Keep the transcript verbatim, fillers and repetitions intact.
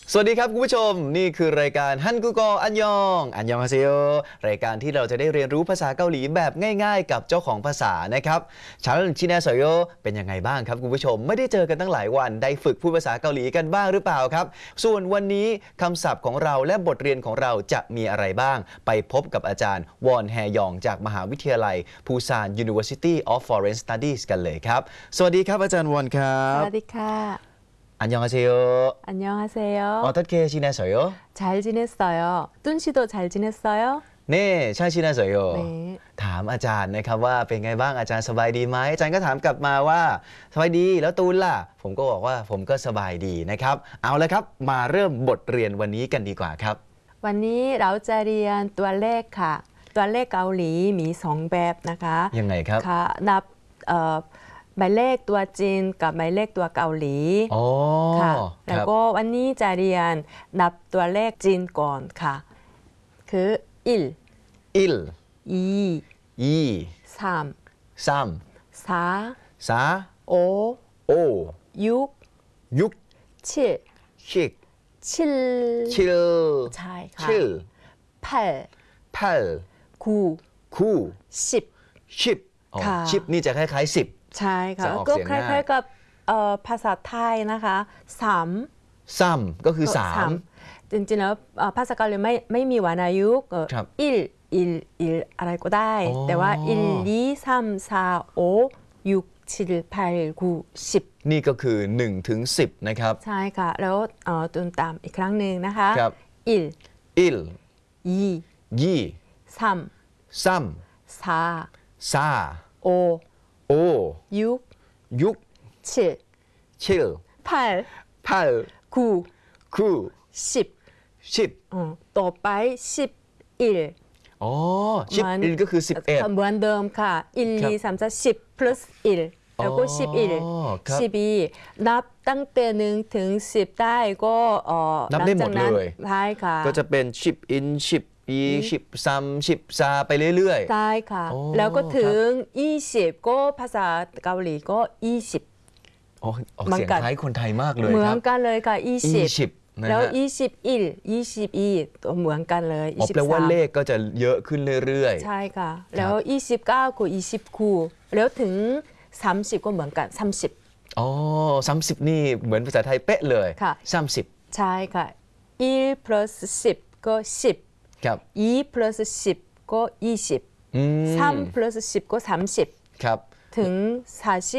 สวัสดีครับคุณผู้ชมนี่คือรายการฮันกุโกอันยองอันยองฮาเซโยรายการที่เราจะได้เรียนรู้ภาษาเกาหลีแบบง่ายๆกับเจ้าของภาษานะครับชันชินาเซโยเป็นยังไงบ้างครับคุณผู้ชมไม่ได้เจอกันตั้งหลายวันได้ฝึกพูดภาษาเกาหลีกันบ้างหรือเปล่าครับส่วนวันนี้คำศัพท์ของเราและบทเรียนของเราจะมีอะไรบ้างไปพบกับอาจารย์วอนแฮยองจากมหาวิทยาลัยปูซาน University of Foreign Studies กันเลยครับสวัสดีครับอาจารย์วอนครับสวัสดีค่ะ 안녕하세요. 안녕하세요. 어떻게 지내세요? 잘 지냈어요. 뚠 씨도 잘 지냈어요? 네, 잘 지내세요. 네. ถามอาจารย์นะครับว่าเป็นไงบ้างอาจารย์สบายดีไหมอาจารย์ก็ถามกลับมาว่าสบายดีแล้วตูนล่ะผมก็บอกว่าผมก็สบายดีนะครับเอาละครับมาเริ่มบทเรียนวันนี้กันดีกว่าครับวันนี้เราจะเรียนตัวเลขค่ะตัวเลขเกาหลีมีสองแบบนะคะยังไงครับค่ะนับเอ่อหมายเลขตัวจีนกับหมายเลขตัวเกาหลีอ๋อค่ะแล้วก็วันนี้จะเรียนนับตัวเลขจีนก่อนค่ะคือหนึ่งอิลสองอีสามสามสี่สาห้าโอหกยุกเจ็ดชิกเจ็ดชิลใช่ค่ะชิลแปดพัลเก้าคู่สิบชิปอ๋อค่ะชิปนี่จะคล้ายๆสิบใช่ค่ะจะออกก็เสียงคง่ายล้ายๆกับเอ่อภาษาไทยนะคะสามซัมก็คือสามจริงๆแล้วเอ่อภาษาเกาหลีไม่ไม่มีวรรณยุกต์เอ่อครับอิลอิลอิลอะไรก็ได้อ๋อแต่ว่าอิลลีซัมซาโอยุกชิลแปดกูสิบนี่ก็คือหนึ่งถึงสิบนะครับใช่ค่ะ แล้วเอ่อตุนตามอีกครั้งหนึ่งนะคะครับอิลอิลยียี่ซัมซัมซาซาโอโอยุกยุกชิลชิลแปดพัลกูคู่สิบชิปอ๋อต่อไปสิบอิลอ๋อชิปมันอิลก็คือสิบเอ็ดเหมือนเดิมค่ะอิลครับลีสามจะสิบ plus อิลแล้วก็อ๋อสิบอิลครับสิบอีนับตั้งแต่หนึ่งถึงสิบได้ก็เอ่อนับได้หมดลังจากนั้นเลยใช่ค่ะก็จะเป็นชิปอินชิปอีชิปซัมชิปซาไปเรื่อยๆใช่ค่ะโอ้แล้วก็ถึงยี่สิบก็ภาษาเกาหลีก็ยี่สิบโอ้ออกเหมือนเสียงกันคล้ายคนไทยมากเลยเหมืคอรันบกันเลยค่ะยี่อีสิบชิปนะแล้วฮะยี่สิบอิลยี่สิบอีตัวเหมือนกันเลยอ๋อยี่สิบแปลว่าสามเลขก็จะเยอะขึ้นเรื่อยๆใช่ค่ะ แล้วยี่สิบเก้าก็ยี่สิบคู่แล้วถึงสามสิบก็เหมือนกันสามสิบอ๋อสามสิบนี่เหมือนภาษาไทยเป๊ะเลยค่ะสามสิบใช่ค่ะหนึ่ง plus สิบก็สิบครับสอง plus สิบก็ยี่สิบอืมสาม plus สิบก็สามสิบครับถึงสี่สิบ